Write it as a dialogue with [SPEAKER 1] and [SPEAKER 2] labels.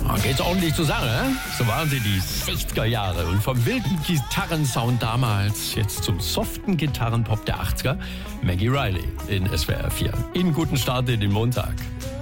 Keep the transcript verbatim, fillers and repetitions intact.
[SPEAKER 1] Oh, geht's ordentlich zur Sache, ne? So waren sie die sechziger Jahre. Und vom wilden Gitarrensound damals jetzt zum soften Gitarrenpop der achtziger. Maggie Riley in S W R vier. Ihnen guten Start in den Montag.